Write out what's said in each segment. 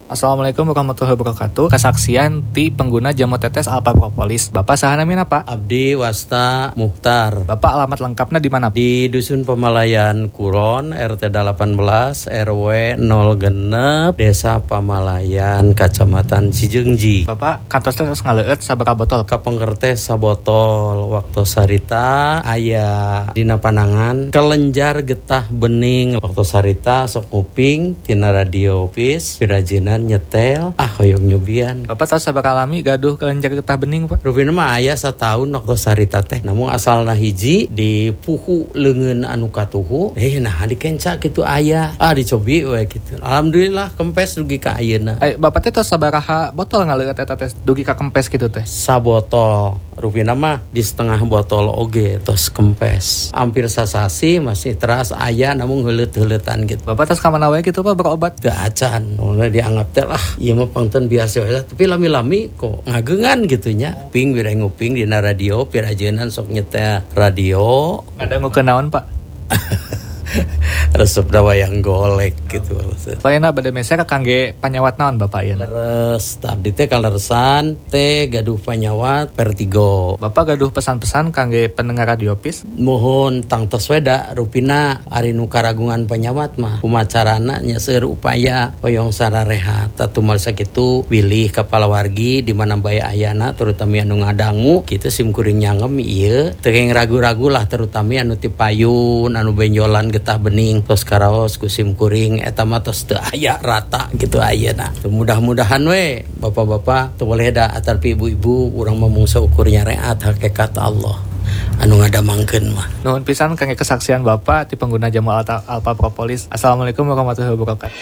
Assalamualaikum warahmatullahi wabarakatuh. Kesaksian ti pengguna jamu tetes Alpha Propolis. Bapak saha namina Pak? Abdi Wasta Muhtar. Bapak alamat lengkapnya di mana? Di Dusun Pamalayan Kulon, RT 18, RW 0 Desa Pamalayan, Kacamatan Cijeungji. Bapak kantos terus ngaleueut sabaraha botol? Kapengertes sabotol waktu sarita aya dina panangan kelenjar getah bening waktu sarita sok nguping tina radio pis pirajinan nyetel hoyong nyubian. Bapak tahu sabaraha lami gaduh kelenjar getah bening Pak? Rupina mah aya satahun waktu sarita teh namun asalna hiji di puhu leungeun anu katuhu nah dikenca kitu aya dicobi we kitu. Alhamdulillah kempes dugi ka ayeuna. Bapak teh tos sabaraha botol ngaleueut eta teh dugi ka kempes kitu teh? Sabotol. Rupina mah di setengah botol oge tos kempes. Hampir sasasi masih teras aya namun heuleut-heuleutan gitu. Bapak tos ka mana wae kitu Pak berobat? Teu acan. Mulai dianggap teh lah ieu mah pangten biasa we tapi lami-lami kok ngageungan gitu nya. Nguping bere nguping dina radio pirajeunnan sok nyetel radio. Ngadangu kenaon Pak? Resep dawayang golek gitu. Lainna bade meser kangge panyawat naon Bapak ieu? Leres abdi teh kaleresan teh gaduh panyawat Vertigo. Bapak gaduh pesan-pesan kangge pendengar radio pis? Mohon tangtos weda rupina ari nu karagungan panyawat mah kumacarana nya seueur upaya hoyong sarareha tatumal sakitu wilih kepala wargi di mana bae ayana terutama anu ngadangu kitu simkuring nyangem ieu teu ragu-ragu lah terutama anu ti payun anu benjolan getah bening tos karaos ku simkuring eta mah tos teu aya rata gitu ayeuna. Mudah-mudahan we bapak-bapak teu boleh da atarpi ibu-ibu urang mah mung saukur nyareat hakikat Allah anu ngadamangkeun mah. Nuhun pisan kangge kesaksian Bapak ti pengguna jamu Alpha Propolis. Assalamualaikum warahmatullahi wabarakatuh.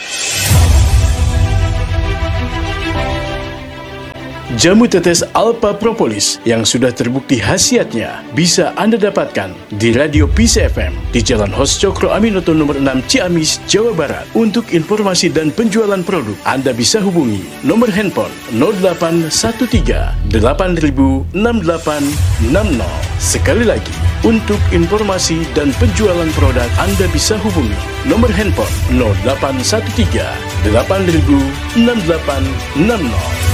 Jamu tetes Alpha Propolis yang sudah terbukti khasiatnya bisa Anda dapatkan di Radio Peace FM di Jalan Hos Cokro Aminoto nomor 6 Ciamis, Jawa Barat. Untuk informasi dan penjualan produk, Anda bisa hubungi nomor handphone 0813 8000 6860. Sekali lagi, untuk informasi dan penjualan produk, Anda bisa hubungi nomor handphone 0813 8000 6860.